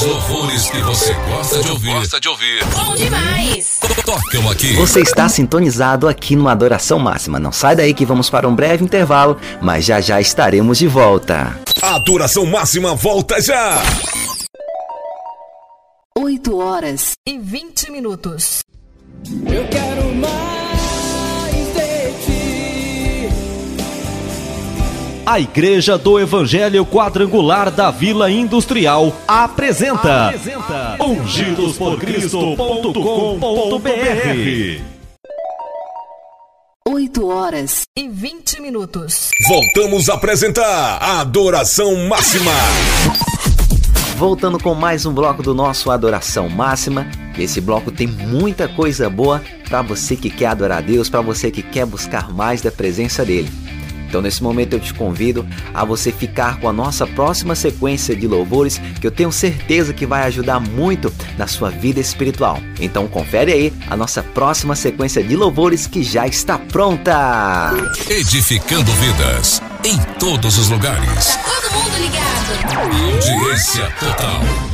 Louvores que você gosta de ouvir. Bom demais! Tocam aqui. Você está sintonizado aqui no Adoração Máxima. Não sai daí que vamos para um breve intervalo, mas já já estaremos de volta. Adoração Máxima volta já! 8h20. Eu quero mais de ti. A Igreja do Evangelho Quadrangular da Vila Industrial apresenta ungidosporcristo.com.br. 8h20. Voltamos a apresentar Adoração Máxima. Voltando com mais um bloco do nosso Adoração Máxima. Esse bloco tem muita coisa boa para você que quer adorar a Deus, para você que quer buscar mais da presença dele. Então nesse momento eu te convido a você ficar com a nossa próxima sequência de louvores, que eu tenho certeza que vai ajudar muito na sua vida espiritual. Então confere aí a nossa próxima sequência de louvores que já está pronta. Edificando vidas em todos os lugares. Todo mundo ligado. Audiência total.